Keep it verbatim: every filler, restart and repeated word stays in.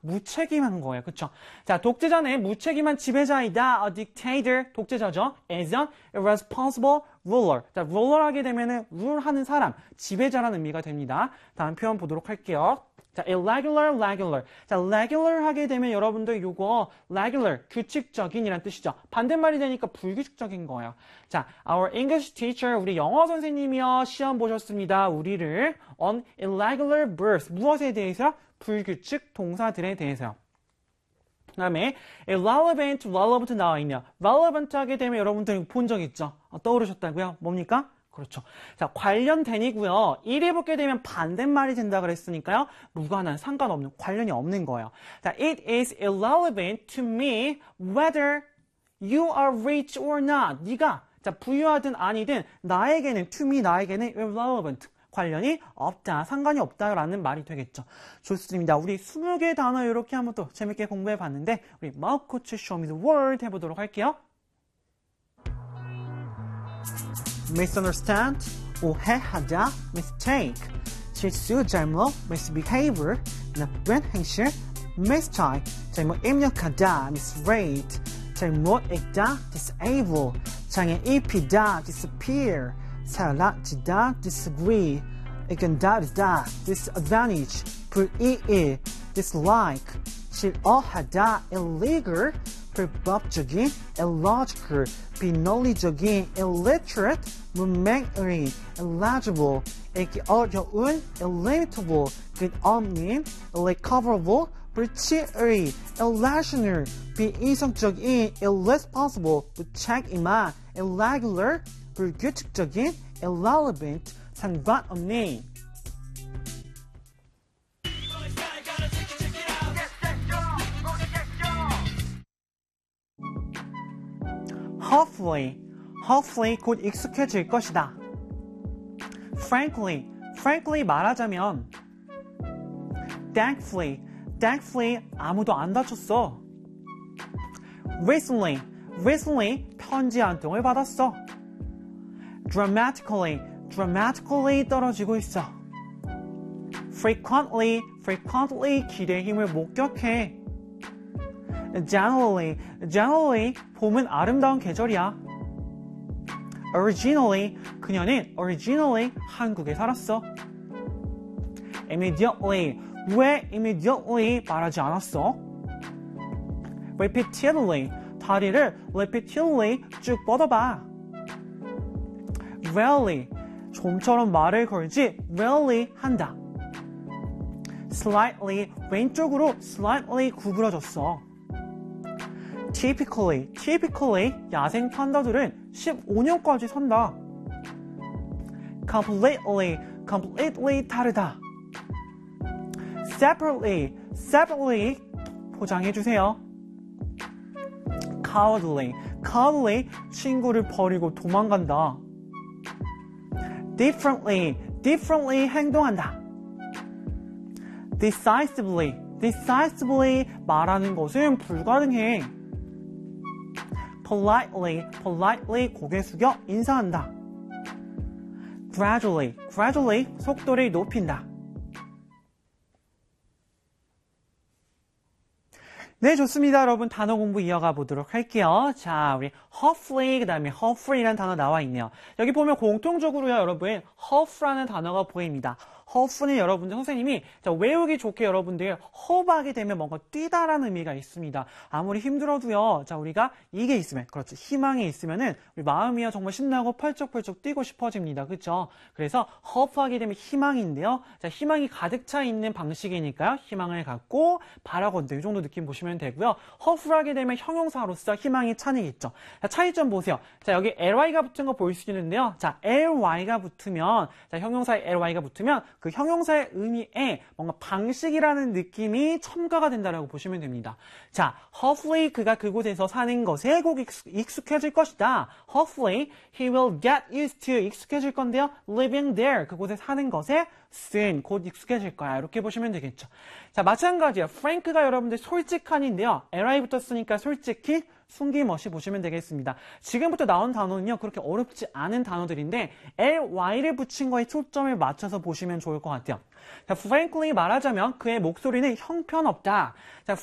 무책임한 거예요. 그쵸? 자, 독재자는 무책임한 지배자이다. A dictator, 독재자죠. is an irresponsible ruler. 자, ruler 하게 되면은 룰하는 사람, 지배자라는 의미가 됩니다. 다음 표현 보도록 할게요. 자, irregular, regular. 자, regular 하게 되면 여러분들 요거 regular, 규칙적인이란 뜻이죠. 반대말이 되니까 불규칙적인 거예요. 자, our English teacher, 우리 영어 선생님이요. 시험 보셨습니다. 우리를 on irregular verbs. 무엇에 대해서? 불규칙 동사들에 대해서요. 그 다음에 irrelevant, relevant 나와 있네요. relevant 하게 되면 여러분들 본 적 있죠? 어, 떠오르셨다고요? 뭡니까? 그렇죠. 자, 관련된이고요. 일이 붙게 되면 반대말이 된다 그랬으니까요. 무관한, 상관없는, 관련이 없는 거예요. 자, it is irrelevant to me whether you are rich or not. 네가 자, 부유하든 아니든 나에게는, to me, 나에게는 irrelevant. 관련이 없다, 상관이 없다라는 말이 되겠죠. 좋습니다. 우리 스무 개 단어 이렇게 한번 또 재밌게 공부해 봤는데 우리 마우스 코치 Show Me the World 해보도록 할게요. misunderstand, 오해하다, mistake, 실수, 잘못, misbehavior, 나쁜 행실, mistake, 잘못 입력하다, misread, 잘못 읽다, disable, 장애 입히다, disappear, 사라지다, disagree, 이견다르다, disadvantage, 불이익, dislike, 싫어하다, illegal, 불법적인, illogical, 비논리적인, illiterate, 문맹의, illegible, 읽기 어려운, illimitable, 끝없는, irrecoverable, 불치의, irrational, 비이성적인, irresponsible, 무책임한, irregular, 불규칙적인, irrelevant, 상관없는. Hopefully, hopefully 곧 익숙해질 것이다. Frankly, frankly 말하자면 Thankfully, thankfully 아무도 안 다쳤어. Recently, recently 편지 한 통을 받았어. Dramatically, dramatically 떨어지고 있어. Frequently, frequently 길의 힘을 목격해. Generally, generally 봄은 아름다운 계절이야. Originally, 그녀는 originally 한국에 살았어. Immediately, 왜 immediately 말하지 않았어? Repeatedly, 다리를 repeatedly 쭉 뻗어봐. Rarely, 좀처럼 말을 걸지 rarely 한다. Slightly, 왼쪽으로 slightly 구부러졌어. Typically, typically 야생 판다들은 십오 년까지 산다. Completely, completely 다르다. Separately, separately 포장해주세요. Cowardly, cowardly 친구를 버리고 도망간다. Differently, differently 행동한다. Decisively, decisively 말하는 것은 불가능해. Politely, politely 고개 숙여 인사한다. Gradually, gradually 속도를 높인다. 네, 좋습니다. 여러분 단어 공부 이어가 보도록 할게요. 자, 우리 hopefully 그 다음에 hopefully라는 단어 나와 있네요. 여기 보면 공통적으로요, 여러분 hopef라는 단어가 보입니다. hopef는 여러분들 선생님이 자, 외우기 좋게 여러분들 hope하게 되면 뭔가 뛰다라는 의미가 있습니다. 아무리 힘들어도요, 자, 우리가 이게 있으면, 그렇죠, 희망이 있으면은 우리 마음이요 정말 신나고 펄쩍펄쩍 뛰고 싶어집니다. 그렇죠? 그래서 hope하게 되면 희망인데요. 자, 희망이 가득 차 있는 방식이니까요. 희망을 갖고 바라건대 이 정도 느낌 보시면 되고요. hope하게 되면 형용사로서 희망이 차니겠죠. 자, 차이점 보세요. 자, 여기 ly가 붙은 거 보일 수 있는데요. 자, ly가 붙으면, 자, 형용사에 ly가 붙으면 그 형용사의 의미에 뭔가 방식이라는 느낌이 첨가가 된다라고 보시면 됩니다. 자, hopefully 그가 그곳에서 사는 것에 꼭 익숙해질 것이다. Hopefully he will get used to 익숙해질 건데요. living there 그곳에 사는 것에 soon, 곧 익숙해질 거야. 이렇게 보시면 되겠죠. 자, 마찬가지야. frank가 여러분들 솔직한인데요. 엘.아이 붙었으니까 솔직히 숨김없이 보시면 되겠습니다. 지금부터 나온 단어는요, 그렇게 어렵지 않은 단어들인데 엘.와이를 붙인 거에 초점을 맞춰서 보시면 좋을 것 같아요. 자, frankly 말하자면 그의 목소리는 형편없다. 자,